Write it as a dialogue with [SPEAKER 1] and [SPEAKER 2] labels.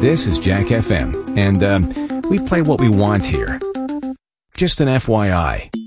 [SPEAKER 1] This is Jack FM, and we play what we want here. Just an FYI.